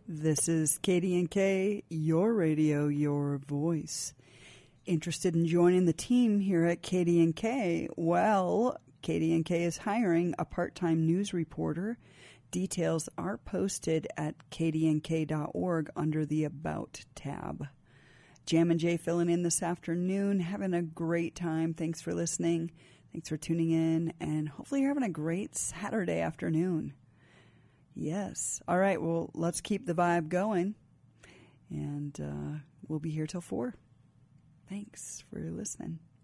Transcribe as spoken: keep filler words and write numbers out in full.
This is K D and K, your radio, your voice. Interested in joining the team here at K D and K? Well, K D and K is hiring a part-time news reporter. Details are posted at k d n k dot org under the About tab. Jam and Jay filling in this afternoon, having a great time. Thanks for listening. Thanks for tuning in, and hopefully you're having a great Saturday afternoon. Yes. All right, well, let's keep the vibe going, and uh, we'll be here till four. Thanks for listening.